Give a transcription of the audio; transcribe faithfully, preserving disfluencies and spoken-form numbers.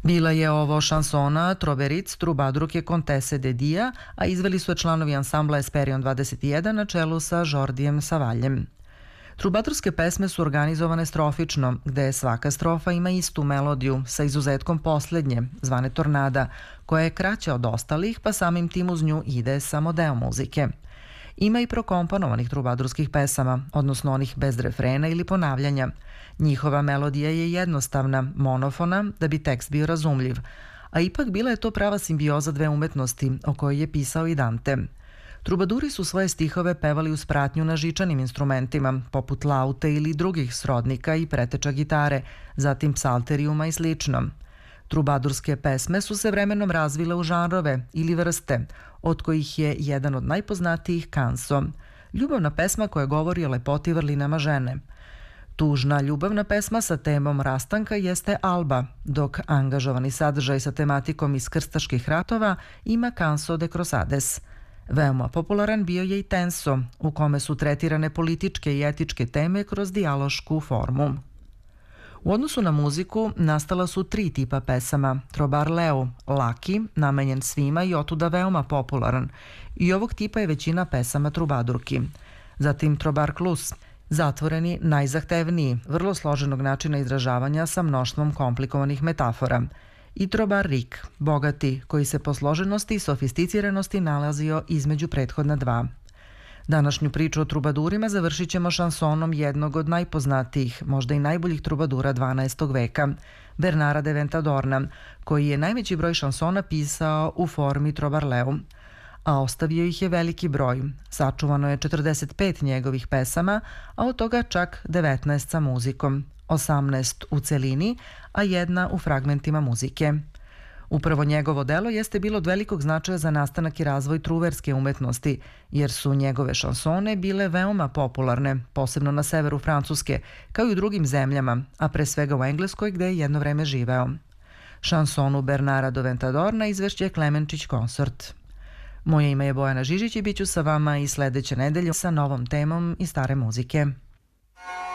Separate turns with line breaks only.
Bila je ovo šansona Troveric Trubadruke Contesse de Dia, a izveli su je članovi ansambla Esperion dvadeset jedan na čelu sa Jordijem Savaljem. Trubadurske pesme su organizovane strofično, gde svaka strofa ima istu melodiju, sa izuzetkom poslednje, zvane Tornada, koja je kraća od ostalih, pa samim tim uz nju ide samo deo muzike. Ima i prokomponovanih trubadurskih pesama, odnosno onih bez refrena ili ponavljanja. Njihova melodija je jednostavna, monofona, da bi tekst bio razumljiv, a ipak bila je to prava simbioza dve umetnosti, o kojoj je pisao i Dante. Trubaduri su svoje stihove pevali uz pratnju na žičanim instrumentima, poput laute ili drugih srodnika i preteča gitare, zatim psalterijuma i slično. Trubadurske pesme su se vremenom razvile u žanrove ili vrste, od kojih je jedan od najpoznatijih kanso, ljubavna pesma koja govori o lepoti vrlinama žene. Tužna ljubavna pesma sa temom rastanka jeste Alba, dok angažovani sadržaj sa tematikom iz krstaških ratova ima Canso de Crosades. Veoma popularan bio je i Tenso, u kome su tretirane političke i etičke teme kroz dijalošku formu. U odnosu na muziku nastala su tri tipa pesama. Trobar Leo, laki, namenjen svima i otuda veoma popularan. I ovog tipa je većina pesama trubadurki. Zatim Trobar Klus, zatvoreni, najzahtevniji, vrlo složenog načina izražavanja sa mnoštvom komplikovanih metafora. I Trobar Rik, bogati, koji se po složenosti i sofisticiranosti nalazio između prethodna dva. Današnju priču o trubadurima završit ćemo šansonom jednog od najpoznatijih, možda i najboljih trubadura dvanaestog veka, Bernara de Ventadorna, koji je najveći broj šansona pisao u formi trobarleu, a ostavio ih je veliki broj. Sačuvano je četrdeset pet njegovih pesama, a od toga čak devetnaest sa muzikom, osamnaest u celini, a jedna u fragmentima muzike. Upravo njegovo delo jeste bilo od velikog značaja za nastanak i razvoj truverske umetnosti, jer su njegove šansone bile veoma popularne, posebno na severu Francuske, kao i u drugim zemljama, a pre svega u Engleskoj gde je jedno vreme živeo. Šansonu Bernara de Ventadorna izvešće Klemenčić Konsort. Moje ime je Bojana Žižić i bit ću sa vama i sledeće nedelje sa novom temom i stare muzike.